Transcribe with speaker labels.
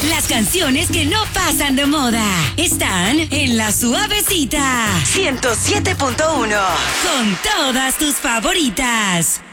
Speaker 1: Las canciones que no pasan de moda están en La Suavecita 107.1 con todas tus favoritas.